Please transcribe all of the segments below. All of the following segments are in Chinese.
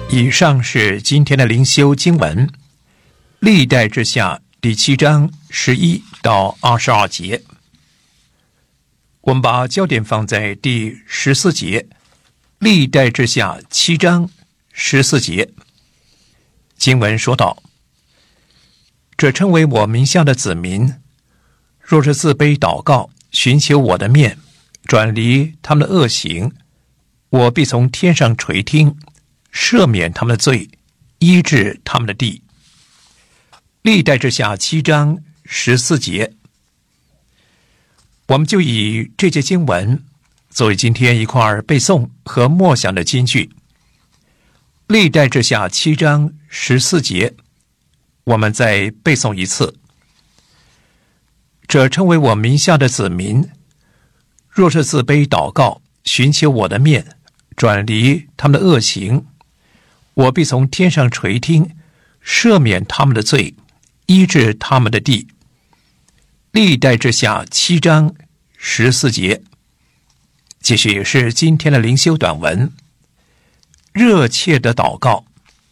以上是今天的灵修经文，历代志下第7章11到22节。我们把焦点放在第14节，历代志下7章14节。经文说道：这称为我名下的子民，若是自卑祷告，寻求我的面，转离他们的恶行，我必从天上垂听，赦免他们的罪，医治他们的地。历代志下7章14节。我们就以这节经文作为今天一块背诵和默想的金句。历代志下7章14节，我们再背诵一次。这称为我名下的子民，若是自卑祷告，寻求我的面，转离他们的恶行，我必从天上垂听，赦免他们的罪，医治他们的地。历代志下7章14节。继续是今天的灵修短文，热切的祷告。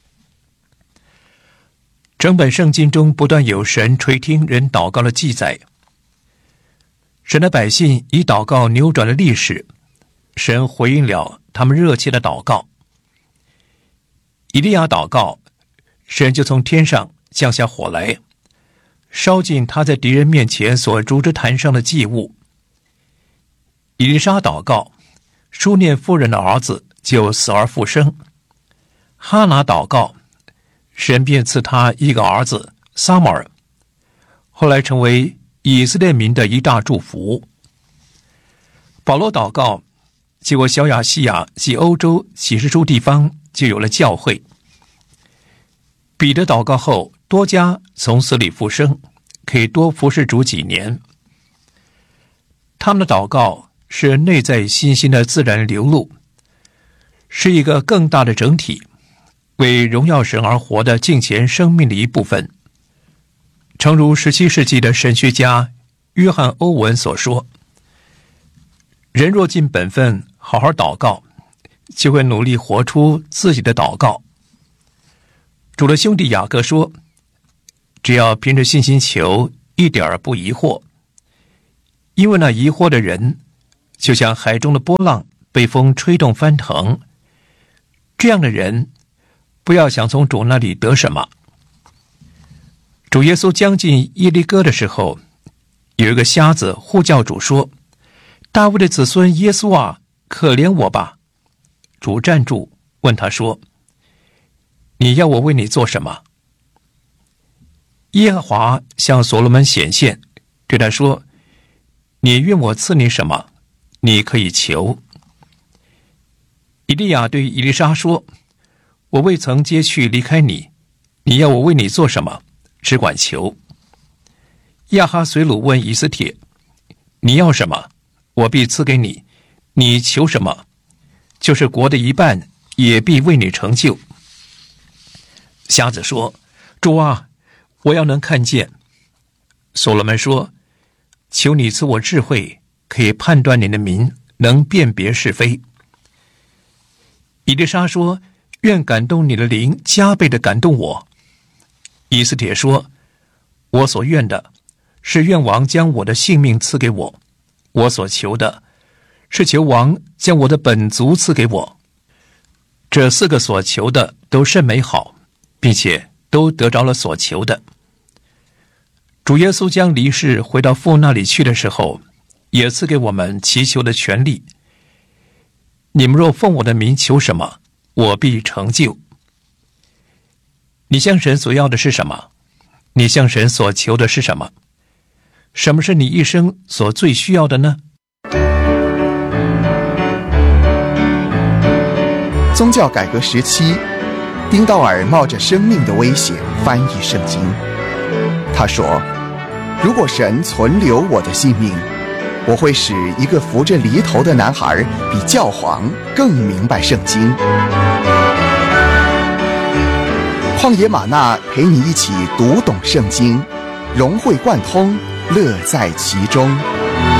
整本圣经中不断有神垂听人祷告的记载。神的百姓以祷告扭转了历史，神回应了他们热切的祷告。以利亚祷告，神就从天上降下火来，烧尽他在敌人面前所筑之坛上的祭物。以利沙祷告，书念夫人的儿子就死而复生。哈拿祷告，神便赐他一个儿子撒母耳，后来成为以色列民的一大祝福。保罗祷告，结果小亚细亚及欧洲几十处地方就有了教会。彼得祷告后，多加从死里复生，可以多服侍主几年。他们的祷告是内在信心的自然流露，是一个更大的整体，为荣耀神而活的敬虔生命的一部分。诚如17世纪的神学家约翰·欧文所说，人若尽本分好好祷告，就会努力活出自己的祷告。主的兄弟雅各说，只要凭着信心求，一点儿不疑惑，因为那疑惑的人就像海中的波浪，被风吹动翻腾。这样的人不要想从主那里得什么。主耶稣将近耶利哥的时候，有一个瞎子呼叫主说，大卫的子孙耶稣啊，可怜我吧。主站住问他说，你要我为你做什么？耶和华向所罗门显现，对他说，你愿我赐你什么，你可以求。以利亚对以利沙说，我未曾接去离开你，你要我为你做什么？只管求。亚哈随鲁问以斯帖，你要什么，我必赐给你，你求什么，就是国的一半也必为你成就。瞎子说，主啊，我要能看见。所罗门说，求你赐我智慧，可以判断你的民，能辨别是非。以利沙说，愿感动你的灵加倍的感动我。以斯帖说，我所愿的是愿王将我的性命赐给我，我所求的是求王将我的本族赐给我。这4个所求的都甚美好，并且都得着了所求的。主耶稣将离世回到父那里去的时候，也赐给我们祈求的权利。你们若奉我的名求什么，我必成就。你向神所要的是什么？你向神所求的是什么？什么是你一生所最需要的呢？ 宗教改革时期，丁道尔冒着生命的危险翻译圣经。他说，如果神存留我的性命，我会使一个扶着犁头的男孩比教皇更明白圣经。旷野吗哪陪你一起读懂圣经，融会贯通，乐在其中。